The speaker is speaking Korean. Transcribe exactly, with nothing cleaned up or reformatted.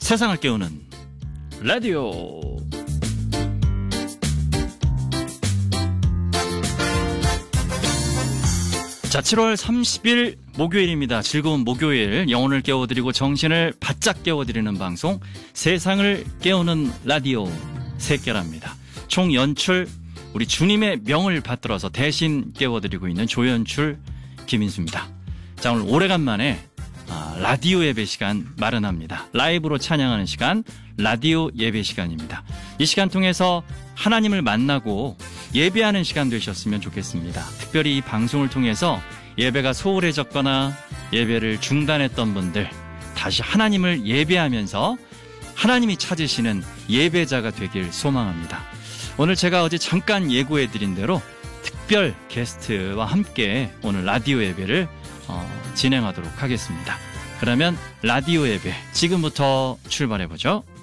세상을 깨우는 라디오. 자, 칠월 삼십일 목요일입니다. 즐거운 목요일, 영혼을 깨워드리고 정신을 바짝 깨워드리는 방송, 세상을 깨우는 라디오 새끼랍니다. 총 연출 우리 주님의 명을 받들어서 대신 깨워드리고 있는 조연출 김인수입니다. 자, 오늘 오래간만에 아, 라디오 예배 시간 마련합니다. 라이브로 찬양하는 시간, 라디오 예배 시간입니다. 이 시간 통해서 하나님을 만나고 예배하는 시간 되셨으면 좋겠습니다. 특별히 이 방송을 통해서 예배가 소홀해졌거나 예배를 중단했던 분들, 다시 하나님을 예배하면서 하나님이 찾으시는 예배자가 되길 소망합니다. 오늘 제가 어제 잠깐 예고해드린 대로 특별 게스트와 함께 오늘 라디오 예배를 어, 진행하도록 하겠습니다. 그러면 라디오 예배 지금부터 출발해보죠.